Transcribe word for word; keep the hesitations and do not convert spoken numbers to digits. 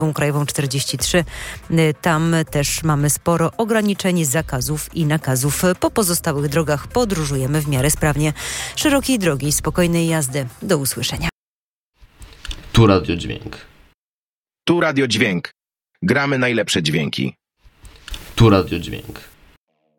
Krajową czterdzieści trzy. Tam też mamy sporo ograniczeń, zakazów i nakazów. Po pozostałych drogach podróżujemy w miarę sprawnie. Szerokiej drogi i spokojnej jazdy. Do usłyszenia. Tu Radio Dźwięk. Tu Radio Dźwięk. Gramy najlepsze dźwięki. Tu Radio Dźwięk.